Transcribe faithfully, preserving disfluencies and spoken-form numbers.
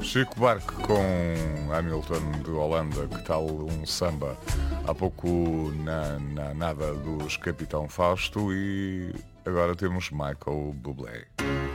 Chico Buarque com Hamilton de Holanda, que tal um samba? Há pouco na, na nada dos Capitão Fausto e agora temos Michael Bublé.